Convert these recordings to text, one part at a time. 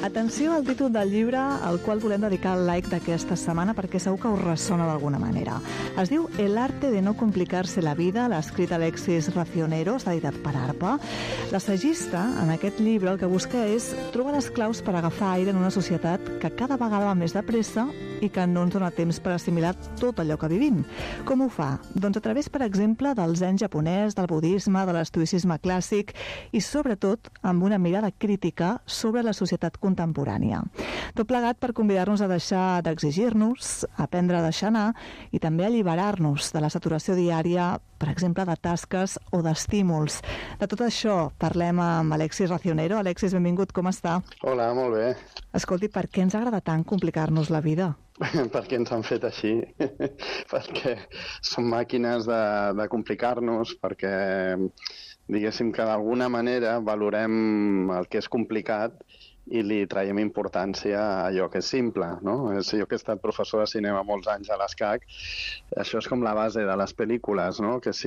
Atenció al títol del llibre al qual volem dedicar el like d'aquesta setmana perquè segur que us ressona d'alguna manera. Es diu El arte de no complicarse la vida, l'ha escrit Alexis Racionero, està editat per ARPA. L'assagista, en aquest llibre, el que busca és trobar les claus per agafar aire en una societat que cada vegada va més de pressa i que no ens dona temps per assimilar tot allò que vivim. Com ho fa? Doncs a través, per exemple, del zen japonès, del budisme, de l'estoïcisme clàssic i, sobretot, amb una mirada crítica sobre la societat contemporània. Tot plegat per convidar-nos a deixar d'exigir-nos, a aprendre a deixar anar i també a alliberar-nos de la saturació diària, per exemple, de tasques o d'estímuls. De tot això parlem amb Alexis Racionero. Alexis, benvingut, com està? Hola, molt bé. Escolti, per què ens agrada tant complicar-nos la vida? Perquè ens han fet així, perquè som màquines de complicar-nos, perquè diguéssim que d'alguna manera valorem el que és complicat i li traiem importància a allò que és simple, no? Jo que he estat professor de cinema molts anys a l'ESCAC, això és com la base de les pel·lícules, no? Que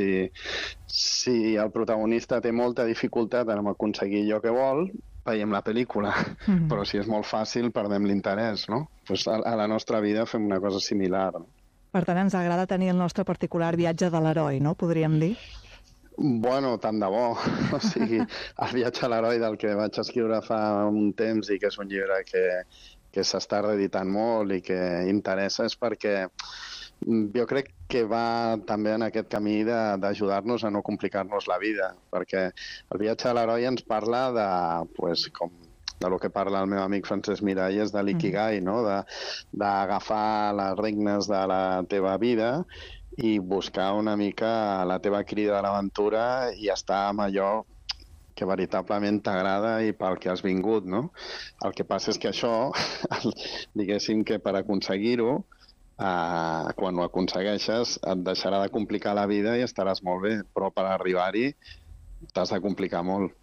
si el protagonista té molta dificultat en aconseguir allò que vol, veiem la pel·lícula, però si és molt fàcil perdem l'interès, no? Pues a la nostra vida fem una cosa similar. No? Per tant, ens agrada tenir el nostre particular viatge de l'heroi, no? Podríem dir? Bueno, tant de bo. O sigui, el viatge a l'heroi del que vaig escriure fa un temps i que és un llibre que s'està reeditant molt i que interessa és perquè jo crec que va també en aquest camí d'ajudar-nos a no complicar-nos la vida, perquè el viatge a l'heroi ens parla de, pues, com de lo que parla el meu amic Francesc Miralles, de l'ikigai, no? D'agafar les regnes de la teva vida i buscar una mica la teva crida a l'aventura i estar amb allò que veritablement t'agrada i pel que has vingut, no? El que passa és que això, diguéssim que per aconseguir-ho, quan ho aconsegueixes et deixarà de complicar la vida i estaràs molt bé, però per arribar-hi t'has de complicar molt.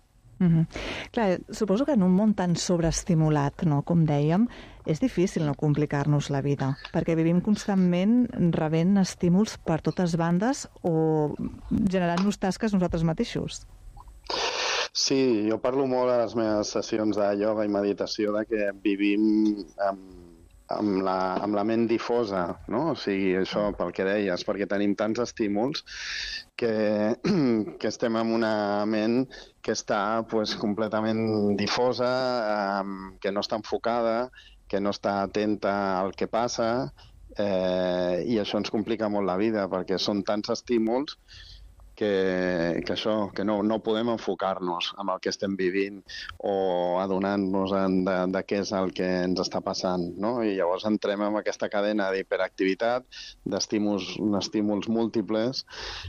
Clar, suposo que en un món tan sobreestimulat, no, com dèiem, és difícil no complicar-nos la vida, perquè vivim constantment rebent estímuls per totes bandes o generant-nos tasques nosaltres mateixos. Sí, jo parlo molt a les meves sessions de ioga i meditació de que vivim amb la ment difosa, no? O sigui, això pel que deies, perquè tenim tants estímuls que estem amb una ment que està pues, completament difosa, que no està enfocada, que no està atenta al que passa, i això ens complica molt la vida, perquè són tants estímuls que no podem enfocar-nos amb el que estem vivint o adonant-nos de què és el que ens està passant, no? I llavors entrem en aquesta cadena d'hiperactivitat, d'estímuls múltiples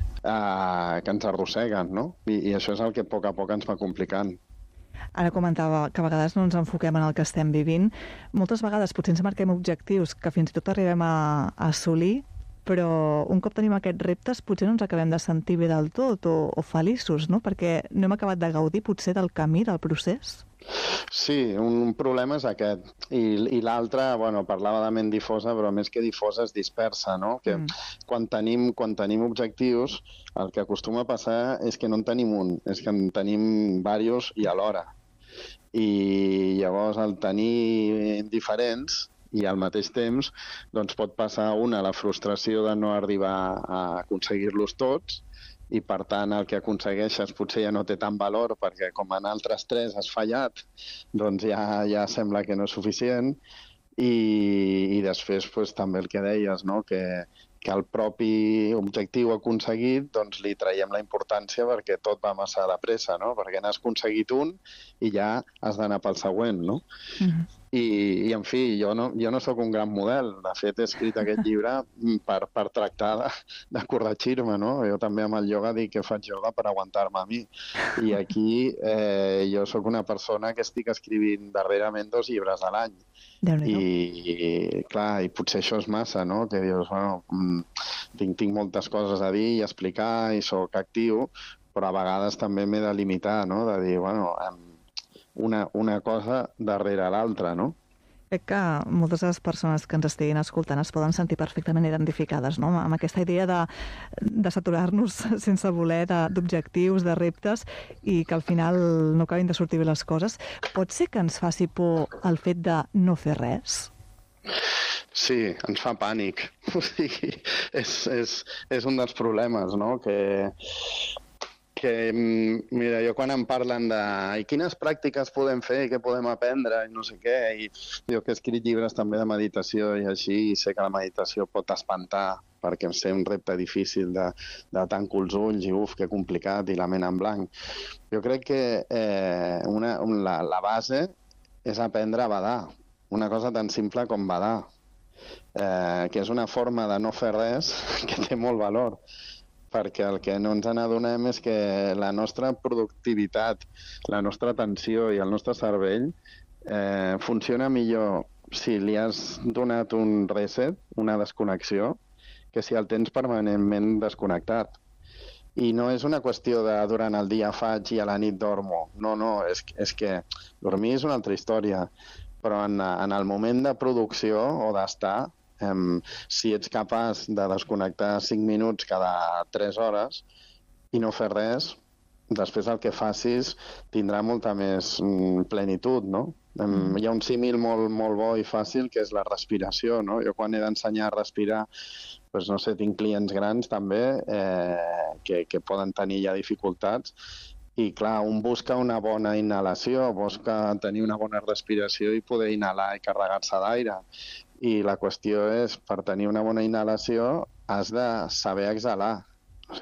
que ens arrosseguen, no? I això és el que a poc ens va complicant. Ara comentava que a vegades no ens enfoquem en el que estem vivint. Moltes vegades potser ens marquem objectius que fins i tot arribem a assolir, però un cop tenim aquests reptes potser no ens acabem de sentir bé del tot o feliços, no? Perquè no hem acabat de gaudir potser del camí, del procés. Sí, un problema és aquest. I l'altre, bueno, parlava de ment difosa, però més que difosa és dispersa, no? Que quan tenim objectius, el que acostuma a passar és que no en tenim un, és que en tenim diversos i alhora. I llavors el tenir diferents i al mateix temps doncs pot passar la frustració de no arribar a aconseguir-los tots i per tant el que aconsegueixes potser ja no té tant valor perquè com en altres tres has fallat, doncs ja sembla que no és suficient i després pues, també el que deies, no? que el propi objectiu aconseguit doncs li traiem la importància perquè tot va massa de pressa, no? Perquè n'has aconseguit un i ja has d'anar pel següent, no? I en fi, jo no sóc un gran model. De fet, he escrit aquest llibre per tractar de corregir-me, no? Jo també amb el ioga dic que faig ioga per aguantar-me a mi. I aquí jo sóc una persona que estic escrivint darrerament 2 llibres a l'any. I clar, i potser això és massa, no? Que dius, bueno, tinc moltes coses a dir i explicar i sóc actiu, però a vegades també m'he de limitar, no? De dir, bueno, una cosa darrere l'altra, no? Crec que moltes de les persones que ens estiguin escoltant es poden sentir perfectament identificades, no?, amb aquesta idea de saturar-nos sense voler d'objectius, de reptes, i que al final no acabin de sortir bé les coses. Pot ser que ens faci por el fet de no fer res? Sí, ens fa pànic. O sigui, és un dels problemes, no?, mira, jo quan em parlen de quines pràctiques podem fer, què podem aprendre, i no sé què, i jo que he escrit llibres també de meditació i així, i sé que la meditació pot espantar, perquè sé un repte difícil de tanco els ulls i que complicat, i la ment en blanc. Jo crec que la base és aprendre a badar, una cosa tan simple com badar, que és una forma de no fer res que té molt valor, perquè el que no ens n'adonem és que la nostra productivitat, la nostra atenció i el nostre cervell funciona millor si li has donat un reset, una desconnexió, que si el tens permanentment desconnectat. I no és una qüestió de durant el dia faig i a la nit dormo. No, és que dormir és una altra història, però en el moment de producció o d'estar, si ets capaç de desconnectar 5 minuts cada 3 hores i no fer res, després el que facis tindrà molta més plenitud, no? Hi ha un símil molt bo i fàcil que és la respiració, no? Jo quan he d'ensenyar a respirar, doncs no sé, tinc clients grans també que poden tenir ja dificultats, i clar, un busca una bona inhalació, busca tenir una bona respiració i poder inhalar i carregar-se d'aire. I la qüestió és, per tenir una bona inhalació, has de saber exhalar.